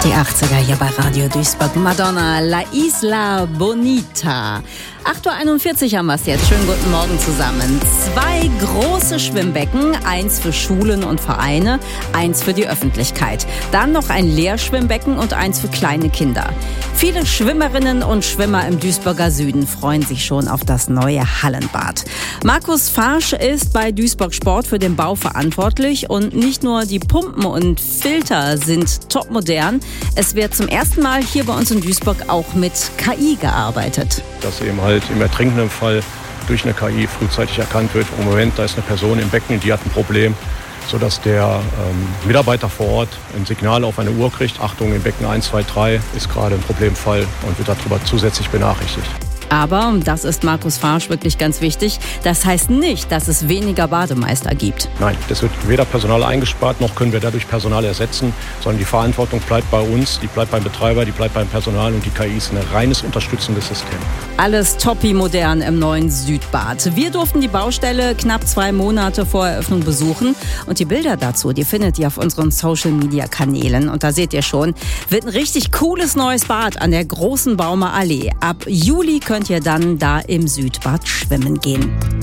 Die 80er hier bei Radio Duisburg. Madonna, La Isla Bonita. 8.41 Uhr haben wir es jetzt. Schönen guten Morgen zusammen. 2 große Schwimmbecken, eins für Schulen und Vereine, eins für die Öffentlichkeit. Dann noch ein Lehrschwimmbecken und eins für kleine Kinder. Viele Schwimmerinnen und Schwimmer im Duisburger Süden freuen sich schon auf das neue Hallenbad. Markus Farsch ist bei Duisburg Sport für den Bau verantwortlich und nicht nur die Pumpen und Filter sind topmodern. Es wird zum ersten Mal hier bei uns in Duisburg auch mit KI gearbeitet. Dass eben halt im ertrinkenden Fall durch eine KI frühzeitig erkannt wird. Im Moment, da ist eine Person im Becken, die hat ein Problem, sodass der Mitarbeiter vor Ort ein Signal auf eine Uhr kriegt. Achtung, im Becken 1, 2, 3 ist gerade ein Problemfall und wird darüber zusätzlich benachrichtigt. Aber, und das ist Markus Farsch wirklich ganz wichtig, das heißt nicht, dass es weniger Bademeister gibt. Nein, es wird weder Personal eingespart, noch können wir dadurch Personal ersetzen, sondern die Verantwortung bleibt bei uns, die bleibt beim Betreiber, die bleibt beim Personal und die KI ist ein reines unterstützendes System. Alles toppi modern im neuen Südbad. Wir durften die Baustelle knapp 2 Monate vor Eröffnung besuchen und die Bilder dazu, die findet ihr auf unseren Social-Media-Kanälen. Und da seht ihr schon, wird ein richtig cooles neues Bad an der Großen Baumer Allee. Ab Juli könnt ihr dann da im Südbad schwimmen gehen.